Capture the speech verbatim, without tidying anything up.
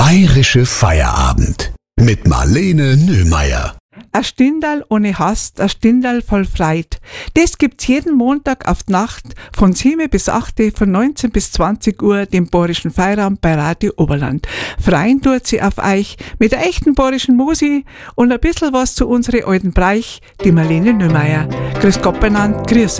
Bayerische Feierabend mit Marlene Nöhmeier. Ein Stindal ohne Hast, ein Stindal voll Freit. Das gibt's jeden Montag auf die Nacht von sieben bis acht, von neunzehn bis zwanzig Uhr, dem Bayerischen Feierabend bei Radio Oberland. Freien tut sie auf euch mit der echten bayerischen Musik und ein bisschen was zu unsere alten Breich, die Marlene Nöhmeier. Grüß Gott benannt, grüß